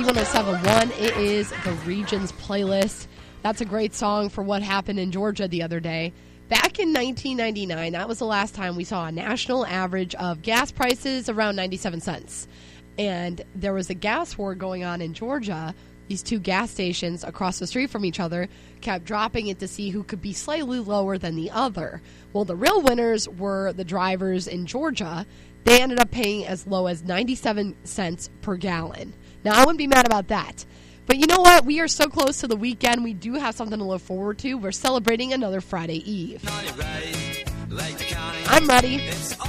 1071. It is the Regions playlist. That's a great song for what happened in Georgia the other day. Back in 1999, that was the last time we saw a national average of gas prices around 97 cents. And there was a gas war going on in Georgia. These two gas stations across the street from each other kept dropping it to see who could be slightly lower than the other. Well, the real winners were the drivers in Georgia. They ended up paying as low as 97 cents per gallon. Now, I wouldn't be mad about that. But you know what? We are so close to the weekend. We do have something to look forward to. We're celebrating another Friday Eve. I'm ready.